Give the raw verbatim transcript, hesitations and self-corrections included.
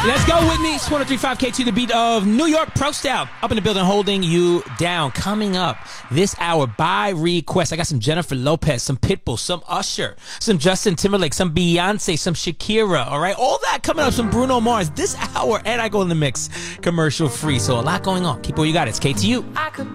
Let's go, Whitney. It's one oh three point five K to the beat of New York Pro Style. Up in the building, holding you down. Coming up this hour by request, I got some Jennifer Lopez, some Pitbull, some Usher, some Justin Timberlake, some Beyonce, some Shakira. All right, all that coming up. Some Bruno Mars this hour, and I go in the mix commercial free. So a lot going on. Keep what you got. It's K T U.